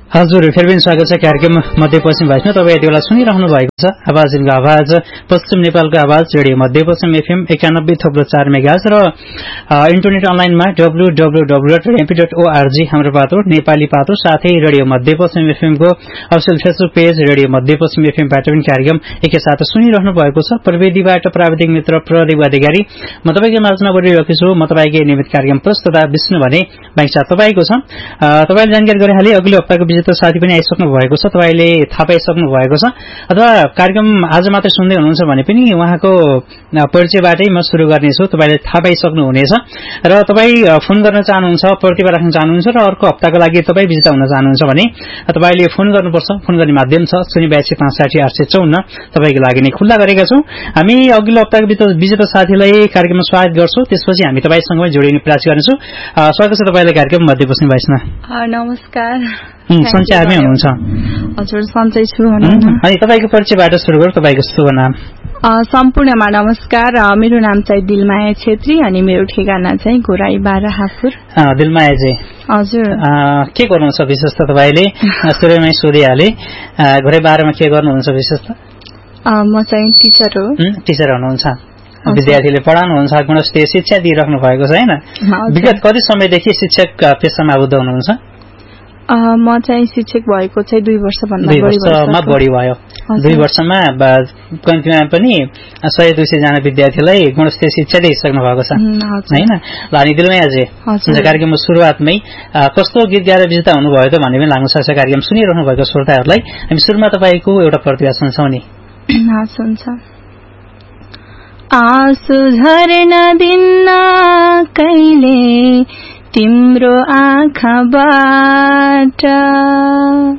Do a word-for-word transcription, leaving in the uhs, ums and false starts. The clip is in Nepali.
हजुर फेरि पनि स्वागत छ कार्यक्रम मध्यपश्चिम भाइसमा। तपाईँ यति बेला सुनिरहनु भएको छ आवाजको आवाज पश्चिम नेपालको आवाज रेडियो मध्यपश्चिम एफएम एकानब्बे थप्लो चार मेगाहर्ज र इन्टरनेट अनलाइनमा W W W dot MP dot ORG हाम्रो पातो नेपाली पातो, साथै रेडियो मध्यपश्चिम एफएमको अफिसियल फेसबुक पेज रेडियो मध्यपश्चिम एफएमबाट पनि कार्यक्रम एकैसाथ सुनिरहनु भएको छ। प्रविधिबाट प्राविधिक मित्र प्रदीप अधिकारी, म तपाईँको माझमा बोलिरहेको छु। म तपाईँकै नियमित कार्यक्रम प्रस्तुता विष्णु भने बाइसा तपाईँको छ। तपाईँले जानकारी गराइहाले अघिल्लो हप्ताको विजेता साथी पनि आइसक्नु भएको छ, तपाईँले थाहा पाइसक्नु भएको छ। अथवा कार्यक्रम आज मात्रै सुन्दै हुनुहुन्छ भने पनि उहाँको परिचयबाटै म सुरु गर्नेछु, तपाईँले थाहा पाइसक्नु हुनेछ। र तपाईँ फोन गर्न चाहनुहुन्छ, प्रतिभा राख्न चाहनुहुन्छ र अर्को हप्ताको लागि तपाईँ विजेता हुन चाहनुहुन्छ भने तपाईँले फोन गर्नुपर्छ। फोन गर्ने माध्यम छ शून्य बयासी पाँच साठी आठ सय चौन्न, तपाईँको लागि नै खुल्ला गरेका छौँ। हामी अघिल्लो हप्ताको विजेता साथीलाई कार्यक्रममा स्वागत गर्छौँ, त्यसपछि हामी तपाईँसँग जोडिने प्रयास गर्नेछौँ। स्वागत छ तपाईँलाई कार्यक्रम मध्यपश्चिम भाइसमा। नमस्कार। सञ्चारमै हुनुहुन्छ? हजुर सन्चै छु। अनि तपाईँको परिचयबाट सुरु गरौँ। तपाईँको शुभ नाम? सम्पूर्णमा नमस्कार। मेरो नाम चाहिँ दिलमाया छेत्री अनि मेरो ठेगाना चाहिँ घोराई बाह्र हापुर। दिलमायाजी हजुर के गर्नुहुन्छ विशेष त? तपाईँले सुरुमै सोधिहाले, घोराई बाह्रमा के गर्नुहुन्छ विशेष त? म चाहिँ टिचर हो। टिचर हुनुहुन्छ, विद्यार्थीले पढाउनुहुन्छ, गुणस्तरीय शिक्षा दिइराख्नु भएको छ होइन? विगत कति समयदेखि शिक्षक पेसामा आबद्ध हुनुहुन्छ? म चाहिँ शिक्षक भएको चाहिँ दुई वर्ष भन्दा बढी भयो। दुई वर्षमा कम्तीमा पनि सय दुई सय जना विद्यार्थीलाई गुणस्तरीय शिक्षा दिइसक्नु भएको छ होइन? ल अनि दिलमायाजी कार्यक्रमको सुरुवातमै कस्तो गीत गाएर विजेता हुनुभयो त भन्ने पनि लाग्नु सक्छ कार्यक्रम सुनिरहनु भएको श्रोताहरूलाई। हामी सुरुमा तपाईँको एउटा प्रतिभा सुन्छौँ नि। सुन्छ। आँसु झर्न दिन्न कहिले तिम्रो आँखाबाट,